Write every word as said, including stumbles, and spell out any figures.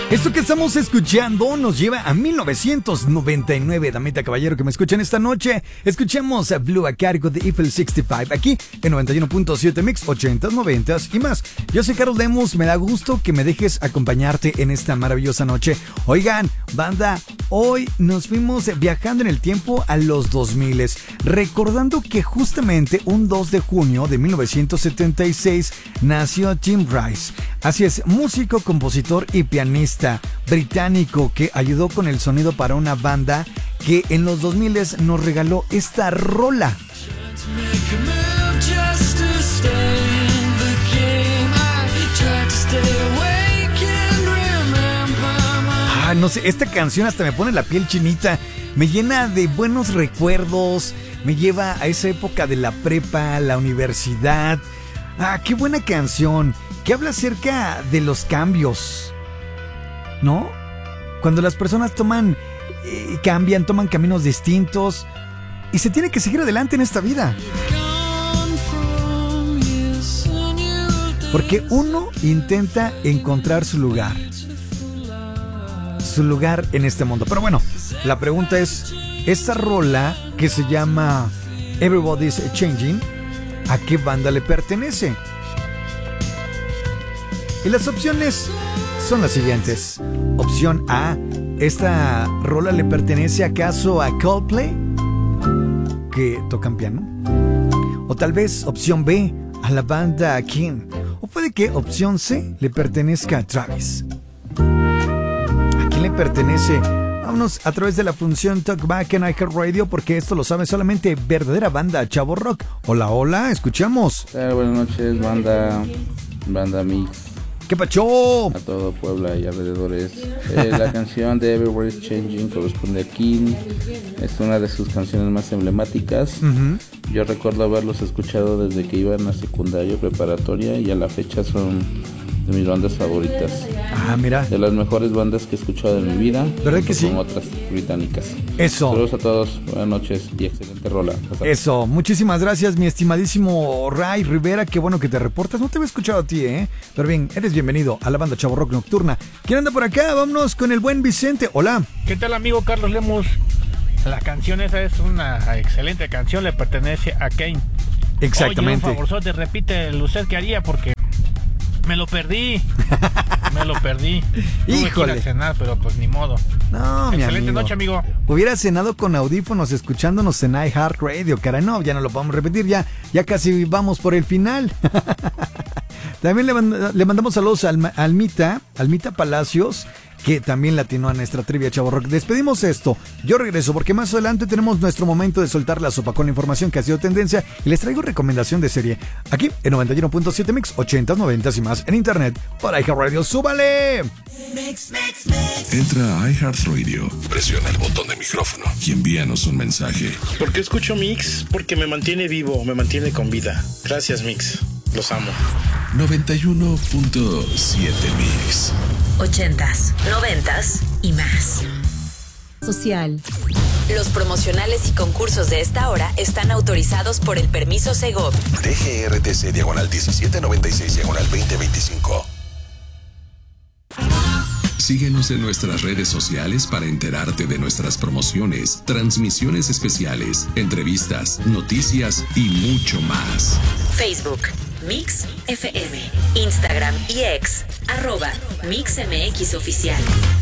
Esto que estamos escuchando nos lleva a mil novecientos noventa y nueve. Damita, caballero, que me escuchan esta noche. Escuchamos a Blue a cargo de Eiffel sesenta y cinco aquí en noventa y uno punto siete Mix, ochentas, noventas y más. Yo soy Carlos Lemus, me da gusto que me dejes acompañarte en esta maravillosa noche. Oigan, banda, hoy nos fuimos viajando en el tiempo a los dos mil, recordando que justamente un dos de junio de mil novecientos setenta y seis nació Tim Rice. Así es, músico, compositor y pianista británico que ayudó con el sonido para una banda que en los dos mil nos regaló esta rola. Ah, no sé, esta canción hasta me pone la piel chinita, me llena de buenos recuerdos, me lleva a esa época de la prepa, la universidad. Ah, qué buena canción, que habla acerca de los cambios, ¿no? Cuando las personas toman, eh, cambian, toman caminos distintos y se tiene que seguir adelante en esta vida. Porque uno intenta encontrar su lugar, su lugar en este mundo. Pero bueno, la pregunta es, esta rola que se llama Everybody's Changing, ¿a qué banda le pertenece? Y las opciones son las siguientes. Opción A, ¿esta rola le pertenece acaso a Coldplay, que tocan piano? O tal vez opción B, a la banda King. O puede que opción C le pertenezca a Travis. ¿A quién le pertenece? Vámonos a través de la función Talkback en iHeartRadio, porque esto lo sabe solamente verdadera banda Chavo Rock. Hola, hola, escuchamos. Eh, buenas noches, banda, banda Mix. ¿Qué pacho? A todo Puebla y alrededores. Eh, la canción de Everybody's Changing corresponde a King. Es una de sus canciones más emblemáticas. Uh-huh. Yo recuerdo haberlos escuchado desde que iba en la secundaria preparatoria y a la fecha son de mis bandas favoritas. Ah, mira. De las mejores bandas que he escuchado en mi vida. ¿Verdad que sí? Con otras británicas. Eso. Saludos a todos, buenas noches y excelente rola. Hasta Eso, muchísimas gracias, mi estimadísimo Ray Rivera. Qué bueno que te reportas. No te había escuchado a ti, ¿eh? Pero bien, eres bienvenido a la banda Chavo Rock Nocturna. ¿Quién anda por acá? Vámonos con el buen Vicente. Hola. ¿Qué tal, amigo Carlos Lemus? La canción esa es una excelente canción, le pertenece a Kane. Exactamente. Oye, un favorzote, repite el usted que haría porque me lo perdí. Me lo perdí. Tuve que ir a cenar, pero pues ni modo. No, mi excelente amigo. Noche, amigo. Hubiera cenado con audífonos escuchándonos en iHeartRadio, caray. No, ya no lo podemos repetir, ya, ya casi vamos por el final. También le, mand- le mandamos saludos a Alma- Almita, Almita Palacios, que también latinó a nuestra trivia Chavo Rock. Despedimos esto, yo regreso porque más adelante tenemos nuestro momento de soltar la sopa con la información que ha sido tendencia y les traigo recomendación de serie aquí en noventa y uno punto siete Mix, ochentas, noventas y más en internet para iHeartRadio. ¡Súbale! Mix, mix, mix. Entra a iHeartRadio, presiona el botón de micrófono y envíanos un mensaje. ¿Por qué escucho Mix? Porque me mantiene vivo, me mantiene con vida. Gracias, Mix. Los amo. noventa y uno punto siete Mix. Ochentas, noventas y más. Social. Los promocionales y concursos de esta hora están autorizados por el permiso Segov. D G R T C diagonal diecisiete noventa y seis diagonal veinte veinticinco. Síguenos en nuestras redes sociales para enterarte de nuestras promociones, transmisiones especiales, entrevistas, noticias y mucho más. Facebook, Mix F M. Instagram y X, arroba Mix M X Oficial.